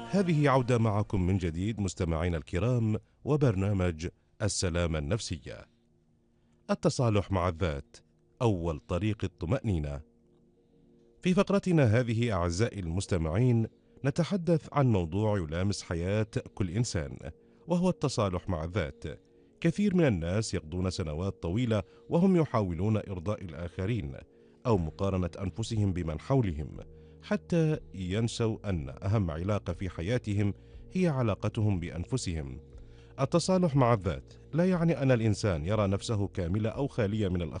هذه عودة معكم من جديد مستمعينا الكرام وبرنامج السلامة النفسية. التصالح مع الذات، أول طريق الطمأنينة. في فقرتنا هذه أعزائي المستمعين نتحدث عن موضوع يلامس حياة كل إنسان، وهو التصالح مع الذات. كثير من الناس يقضون سنوات طويلة وهم يحاولون إرضاء الآخرين أو مقارنة أنفسهم بمن حولهم، حتى ينسوا أن أهم علاقة في حياتهم هي علاقتهم بأنفسهم. التصالح مع الذات لا يعني أن الإنسان يرى نفسه كاملة أو خالية من الآخرين،